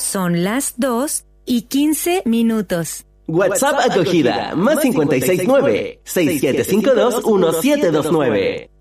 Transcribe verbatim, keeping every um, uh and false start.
Son las dos y quince minutos. WhatsApp acogida, más cincuenta y seis nueve, seis siete cinco dos, uno siete dos nueve.